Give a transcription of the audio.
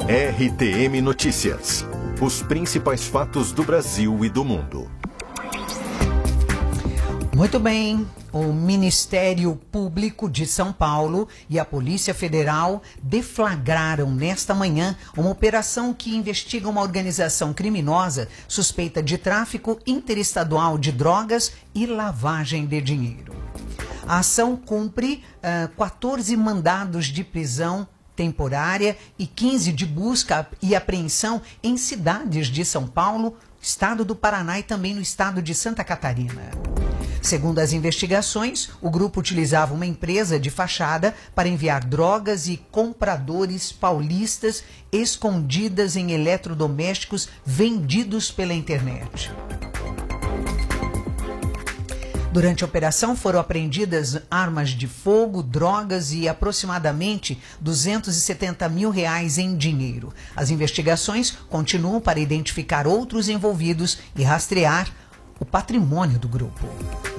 RTM Notícias. Os principais fatos do Brasil e do mundo. Muito bem, o Ministério Público de São Paulo e a Polícia Federal deflagraram nesta manhã uma operação que investiga uma organização criminosa suspeita de tráfico interestadual de drogas e lavagem de dinheiro. A ação cumpre 14 mandados de prisão temporária e 15 de busca e apreensão em cidades de São Paulo, estado do Paraná e também no estado de Santa Catarina. Segundo as investigações, o grupo utilizava uma empresa de fachada para enviar drogas e compradores paulistas escondidas em eletrodomésticos vendidos pela internet. Durante a operação foram apreendidas armas de fogo, drogas e aproximadamente R$270 mil em dinheiro. As investigações continuam para identificar outros envolvidos e rastrear o patrimônio do grupo.